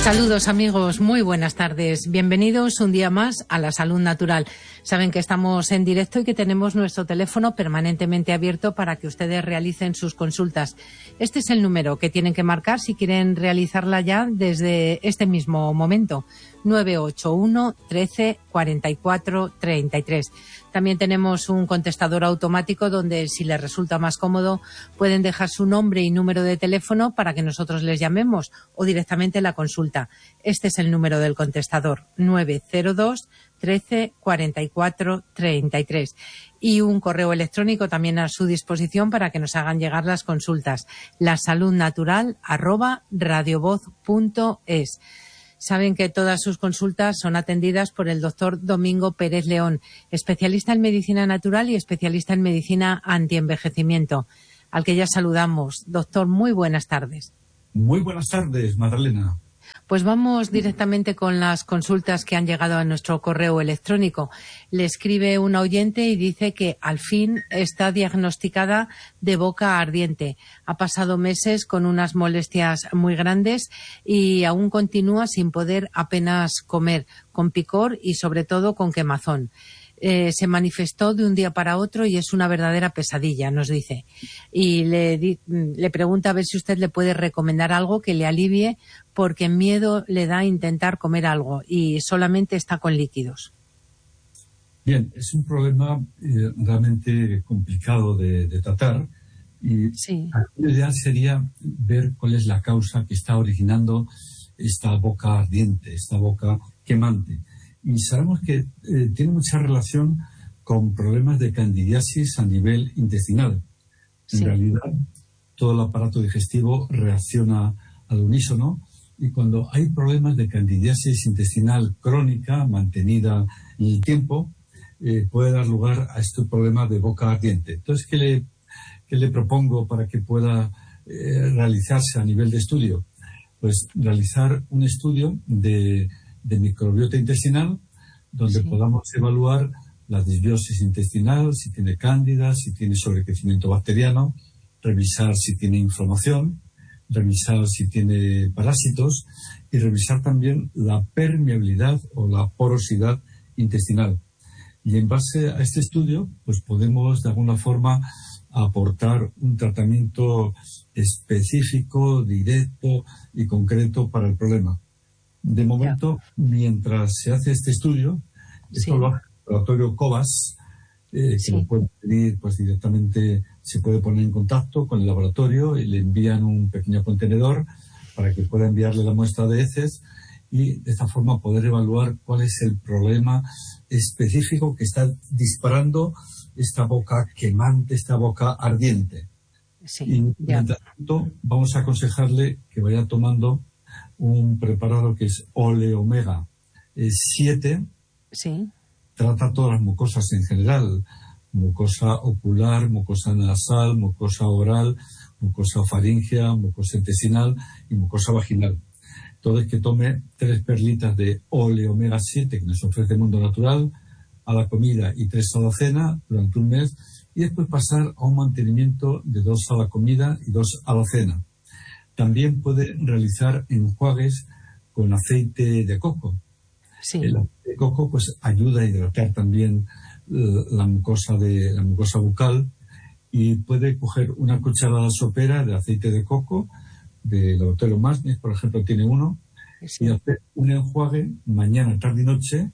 Saludos amigos, muy buenas tardes. Bienvenidos un día más a La Salud Natural. Saben que estamos en directo y que tenemos nuestro teléfono permanentemente abierto para que ustedes realicen sus consultas. Este es el número que tienen que marcar si quieren realizarla ya desde este mismo momento. 981 13 44 33. También tenemos un contestador automático donde, si les resulta más cómodo, pueden dejar su nombre y número de teléfono para que nosotros les llamemos o directamente la consulta. Este es el número del contestador, 902 13 44 33. Y un correo electrónico también a su disposición para que nos hagan llegar las consultas, lasaludnatural@radiovoz.es. Saben que todas sus consultas son atendidas por el doctor Domingo Pérez León, especialista en medicina natural y especialista en medicina antienvejecimiento, al que ya saludamos. Doctor, muy buenas tardes. Muy buenas tardes, Magdalena. Pues vamos directamente con las consultas que han llegado a nuestro correo electrónico. Le escribe un oyente y dice que al fin está diagnosticada de boca ardiente. Ha pasado meses con unas molestias muy grandes y aún continúa sin poder apenas comer, con picor y sobre todo con quemazón. Se manifestó de un día para otro y es una verdadera pesadilla, nos dice. Y le pregunta a ver si usted le puede recomendar algo que le alivie, porque miedo le da a intentar comer algo y solamente está con líquidos. Bien, es un problema realmente complicado de tratar y sí. Lo ideal sería ver cuál es la causa que está originando esta boca ardiente, esta boca quemante. Y sabemos que tiene mucha relación con problemas de candidiasis a nivel intestinal. En realidad, todo el aparato digestivo reacciona al unísono y cuando hay problemas de candidiasis intestinal crónica, mantenida en el tiempo, puede dar lugar a este problema de boca ardiente. Entonces, ¿qué le propongo para que pueda realizarse a nivel de estudio? Pues realizar un estudio de microbiota intestinal, donde podamos evaluar la disbiosis intestinal, si tiene cándida, si tiene sobrecrecimiento bacteriano, revisar si tiene inflamación, revisar si tiene parásitos y revisar también la permeabilidad o la porosidad intestinal. Y en base a este estudio, pues podemos de alguna forma aportar un tratamiento específico, directo y concreto para el problema. De momento, mientras se hace este estudio, esto lo hace el laboratorio Cobas, que lo puede pedir pues directamente, se puede poner en contacto con el laboratorio y le envían un pequeño contenedor para que pueda enviarle la muestra de heces y de esta forma poder evaluar cuál es el problema específico que está disparando esta boca quemante, esta boca ardiente. Y mientras tanto, vamos a aconsejarle que vaya tomando un preparado que es Ole-Omega 7. Trata todas las mucosas en general, mucosa ocular, mucosa nasal, mucosa oral, mucosa faríngea, mucosa intestinal y mucosa vaginal. Entonces, que tome 3 perlitas de Ole-Omega 7 que nos ofrece Mundo Natural a la comida y 3 a la cena durante un mes y después pasar a un mantenimiento de 2 a la comida y 2 a la cena. También puede realizar enjuagues con aceite de coco. El aceite de coco pues ayuda a hidratar también la mucosa bucal y puede coger una cucharada sopera de aceite de coco del laboratorio Masnes, por ejemplo, tiene uno, y hacer un enjuague mañana, tarde y noche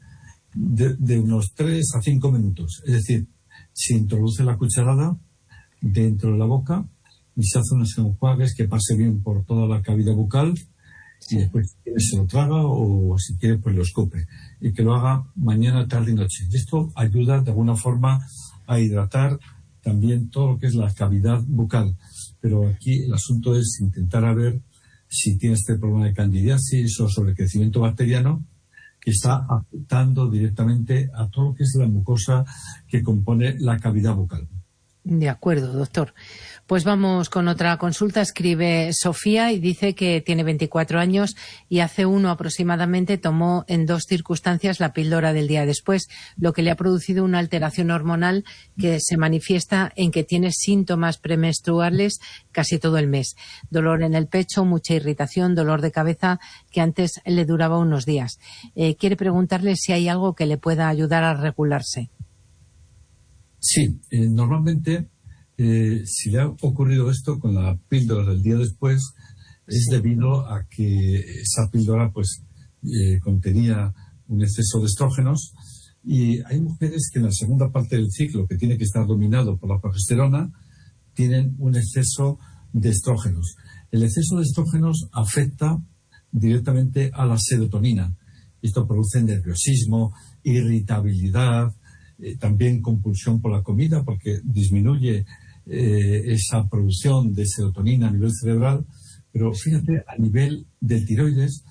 de unos 3 a 5 minutos. Es decir, se introduce la cucharada dentro de la boca y se hacen unos enjuagues que pase bien por toda la cavidad bucal y después si quiere se lo traga o si quiere pues lo escupe y que lo haga mañana, tarde y noche. Y esto ayuda de alguna forma a hidratar también todo lo que es la cavidad bucal. Pero aquí el asunto es intentar a ver si tiene este problema de candidiasis o sobrecrecimiento bacteriano que está afectando directamente a todo lo que es la mucosa que compone la cavidad bucal. De acuerdo, doctor. Pues vamos con otra consulta. Escribe Sofía y dice que tiene 24 años y hace uno aproximadamente tomó en 2 circunstancias la píldora del día después, lo que le ha producido una alteración hormonal que se manifiesta en que tiene síntomas premenstruales casi todo el mes. Dolor en el pecho, mucha irritación, dolor de cabeza que antes le duraba unos días. Quiere preguntarle si hay algo que le pueda ayudar a regularse. Sí, normalmente si le ha ocurrido esto con la píldora del día después es debido a que esa píldora pues contenía un exceso de estrógenos, y hay mujeres que en la segunda parte del ciclo, que tiene que estar dominado por la progesterona, tienen un exceso de estrógenos. El exceso de estrógenos afecta directamente a la serotonina. Esto produce nerviosismo, irritabilidad, también compulsión por la comida, porque disminuye esa producción de serotonina a nivel cerebral, pero fíjate, a nivel del tiroides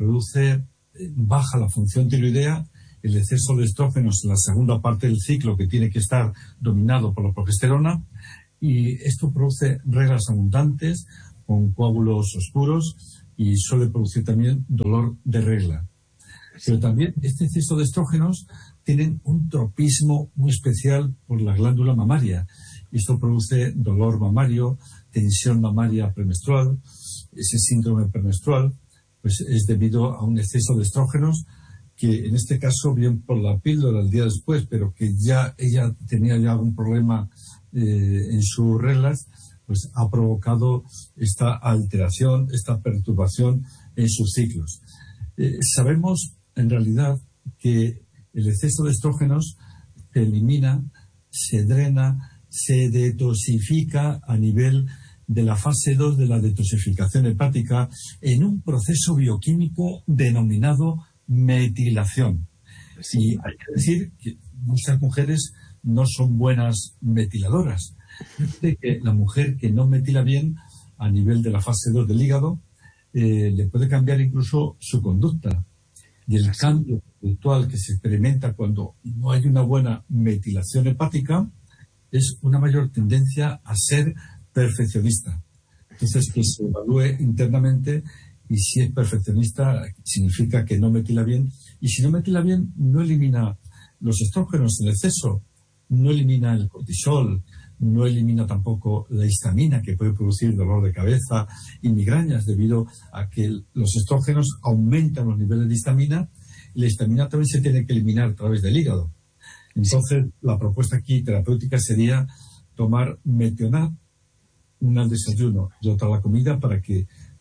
baja la función tiroidea, el exceso de estrógenos en la segunda parte del ciclo, que tiene que estar dominado por la progesterona, y esto produce reglas abundantes con coágulos oscuros y suele producir también dolor de regla. Pero también este exceso de estrógenos tienen un tropismo muy especial por la glándula mamaria. Esto produce dolor mamario, tensión mamaria premenstrual. Ese síndrome premenstrual pues es debido a un exceso de estrógenos que en este caso bien por la píldora el día después, pero que ya ella tenía ya algún problema en sus reglas, pues ha provocado esta alteración, esta perturbación en sus ciclos. Sabemos en realidad que el exceso de estrógenos se elimina, se drena, se detoxifica a nivel de la fase 2 de la detoxificación hepática en un proceso bioquímico denominado metilación. Y hay que decir que muchas mujeres no son buenas metiladoras. De que la mujer que no metila bien a nivel de la fase 2 del hígado le puede cambiar incluso su conducta. Y el cambio conductual que se experimenta cuando no hay una buena metilación hepática es una mayor tendencia a ser perfeccionista. Entonces, que se evalúe internamente, y si es perfeccionista significa que no metila bien, y si no metila bien no elimina los estrógenos en exceso, no elimina el cortisol, no elimina tampoco la histamina, que puede producir dolor de cabeza y migrañas debido a que los estrógenos aumentan los niveles de histamina, y la histamina también se tiene que eliminar a través del hígado. Entonces, la propuesta aquí terapéutica sería tomar Metionat, una al desayuno y otra a la comida, para que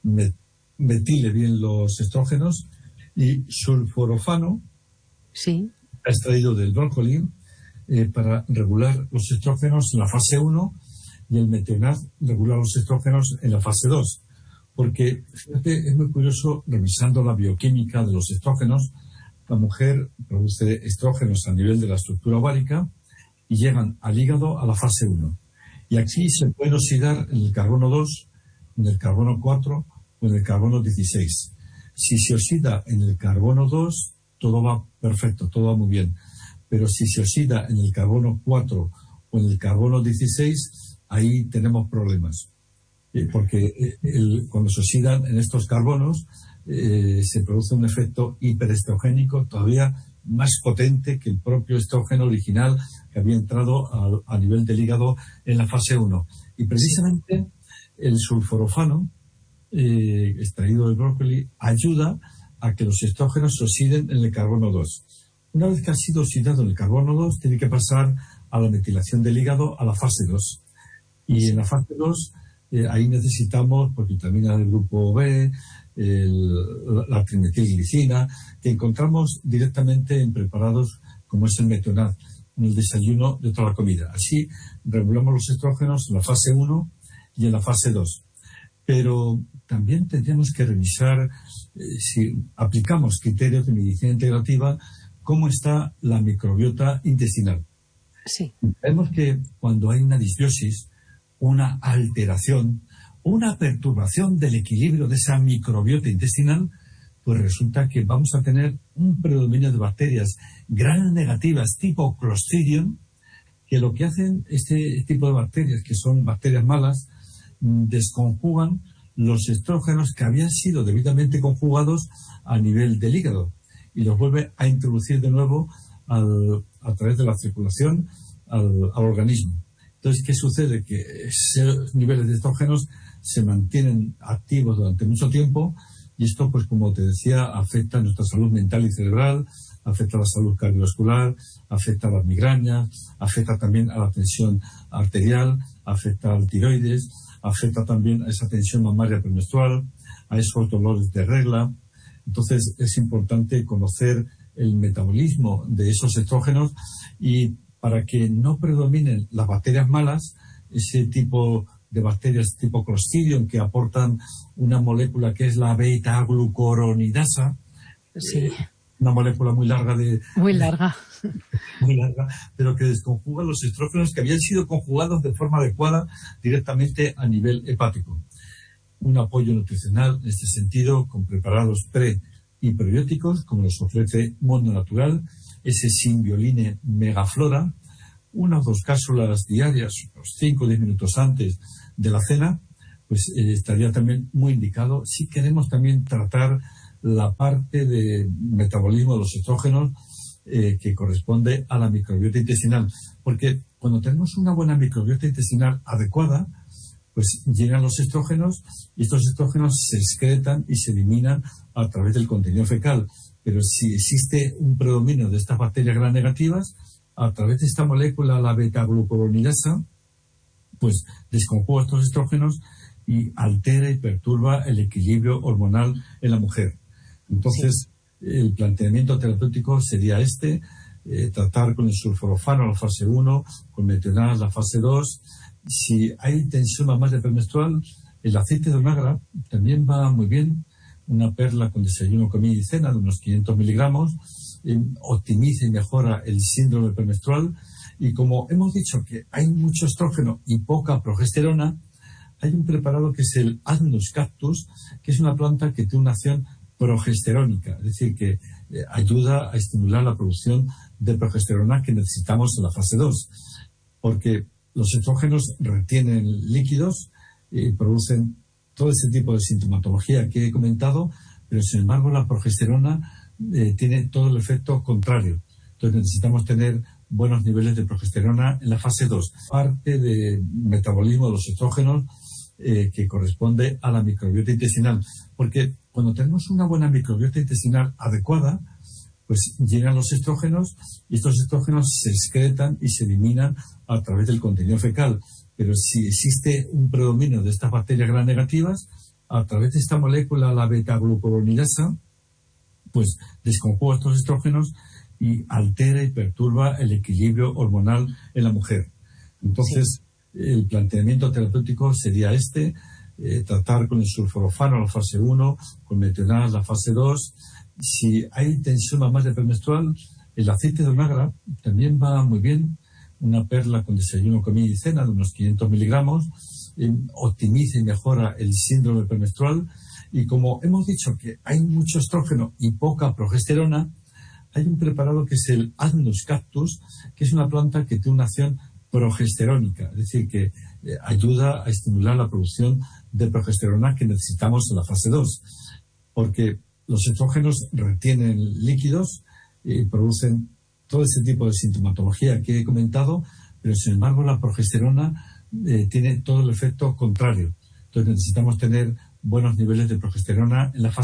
metile bien los estrógenos, y sulforofano, extraído del brócoli, para regular los estrógenos en la fase 1, y el Metionat regular los estrógenos en la fase 2. Porque, fíjate, es muy curioso, revisando la bioquímica de los estrógenos, la mujer produce estrógenos a nivel de la estructura ovárica y llegan al hígado a la fase 1. Y aquí se pueden oxidar en el carbono 2, en el carbono 4 o en el carbono 16. Si se oxida en el carbono 2, todo va perfecto, todo va muy bien. Pero si se oxida en el carbono 4 o en el carbono 16, ahí tenemos problemas. Porque cuando se oxidan en estos carbonos, se produce un efecto hiperestrogénico todavía más potente que el propio estrógeno original que había entrado a nivel del hígado en la fase 1. Y precisamente el sulforofano, extraído del brócoli, ayuda a que los estrógenos se oxiden en el carbono 2. Una vez que ha sido oxidado en el carbono 2, tiene que pasar a la metilación del hígado a la fase 2. Y en la fase 2, ahí necesitamos pues, vitamina del grupo B, la trimetilglicina, que encontramos directamente en preparados como es el Metionat, en el desayuno de toda la comida. Así regulamos los estrógenos en la fase 1 y en la fase 2. Pero también tendríamos que revisar, si aplicamos criterios de medicina integrativa, cómo está la microbiota intestinal. Sí. Vemos que cuando hay una disbiosis, una alteración, una perturbación del equilibrio de esa microbiota intestinal, pues resulta que vamos a tener un predominio de bacterias gram negativas tipo Clostridium, que lo que hacen este tipo de bacterias, que son bacterias malas, desconjugan los estrógenos que habían sido debidamente conjugados a nivel del hígado y los vuelve a introducir de nuevo a través de la circulación al organismo. Entonces, ¿qué sucede? Que esos niveles de estrógenos se mantienen activos durante mucho tiempo y esto, pues como te decía, afecta a nuestra salud mental y cerebral, afecta a la salud cardiovascular, afecta a las migrañas, afecta también a la tensión arterial, afecta al tiroides, afecta también a esa tensión mamaria premenstrual, a esos dolores de regla. Entonces es importante conocer el metabolismo de esos estrógenos y para que no predominen las bacterias malas, ese tipo de bacterias tipo Clostridium que aportan una molécula que es la beta-glucuronidasa, sí. Una molécula muy larga, muy larga, pero que desconjuga los estrógenos que habían sido conjugados de forma adecuada directamente a nivel hepático. Un apoyo nutricional en este sentido con preparados pre y prebióticos, como los ofrece Mundo Natural, ese Symbioline Megaflora, 1 o 2 cápsulas diarias, unos 5 o 10 minutos antes de la cena, pues estaría también muy indicado si queremos también tratar la parte de metabolismo de los estrógenos que corresponde a la microbiota intestinal. Porque cuando tenemos una buena microbiota intestinal adecuada, pues llegan los estrógenos y estos estrógenos se excretan y se eliminan a través del contenido fecal. Pero si existe un predominio de estas bacterias gram negativas, a través de esta molécula, la beta-glucuronidasa, pues desconjuga estos estrógenos y altera y perturba el equilibrio hormonal en la mujer. Entonces, el planteamiento terapéutico sería tratar con el sulforafano la fase 1, con metional la fase 2. Si hay tensión mamaria premenstrual, el aceite de onagra también va muy bien. Una perla con desayuno, comida y cena de unos 500 miligramos optimiza y mejora el síndrome premenstrual. Y como hemos dicho que hay mucho estrógeno y poca progesterona, hay un preparado que es el Agnus cactus, que es una planta que tiene una acción progesterónica, es decir, que ayuda a estimular la producción de progesterona que necesitamos en la fase 2, porque los estrógenos retienen líquidos y producen todo ese tipo de sintomatología que he comentado, pero sin embargo la progesterona tiene todo el efecto contrario. Entonces necesitamos tener buenos niveles de progesterona en la fase 2. Parte de metabolismo de los estrógenos que corresponde a la microbiota intestinal, porque cuando tenemos una buena microbiota intestinal adecuada, pues llegan los estrógenos y estos estrógenos se excretan y se eliminan a través del contenido fecal. Pero si existe un predominio de estas bacterias gram negativas, a través de esta molécula, la beta-glucuronidasa, pues desconjuga estos estrógenos y altera y perturba el equilibrio hormonal en la mujer. Entonces, el planteamiento terapéutico sería tratar con el sulforafano la fase 1, con metional la fase 2. Si hay tensión mamaria premenstrual, el aceite de onagra también va muy bien. Una perla con desayuno, comida y cena de unos 500 miligramos optimiza y mejora el síndrome premenstrual. Y como hemos dicho que hay mucho estrógeno y poca progesterona, hay un preparado que es el Agnus cactus, que es una planta que tiene una acción progesterónica, es decir, que ayuda a estimular la producción de progesterona que necesitamos en la fase 2, porque los estrógenos retienen líquidos y producen todo ese tipo de sintomatología que he comentado, pero sin embargo la progesterona tiene todo el efecto contrario. Entonces necesitamos tener buenos niveles de progesterona en la fase